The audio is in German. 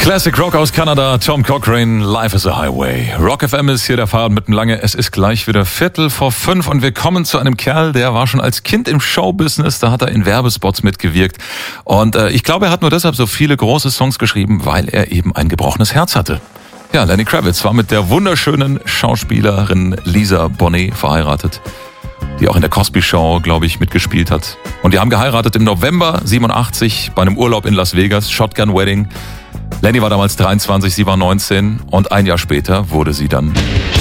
Classic Rock aus Kanada, Tom Cochrane, Life is a Highway. Rock FM ist hier der Fahrrad mitten lange. Es ist gleich wieder 4:45 und wir kommen zu einem Kerl, der war schon als Kind im Showbusiness, da hat er in Werbespots mitgewirkt. Und ich glaube, er hat nur deshalb so viele große Songs geschrieben, weil er eben ein gebrochenes Herz hatte. Ja, Lenny Kravitz war mit der wunderschönen Schauspielerin Lisa Bonet verheiratet, die auch in der Cosby Show, glaube ich, mitgespielt hat. Und die haben geheiratet im November 87 bei einem Urlaub in Las Vegas, Shotgun Wedding. Lenny war damals 23, sie war 19 und ein Jahr später wurde sie dann